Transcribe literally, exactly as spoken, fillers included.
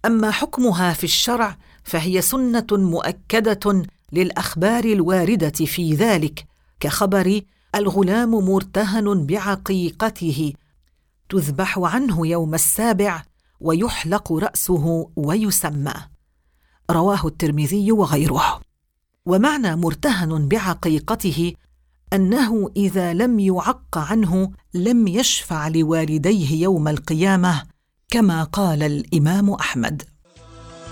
أما حكمها في الشرع فهي سنة مؤكدة للأخبار الواردة في ذلك، كخبر الغلام مرتهن بعقيقته تذبح عنه يوم السابع ويحلق رأسه ويسمى، رواه الترمذي وغيره. ومعنى مرتهن بعقيقته أنه إذا لم يعق عنه لم يشفع لوالديه يوم القيامة، كما قال الإمام أحمد.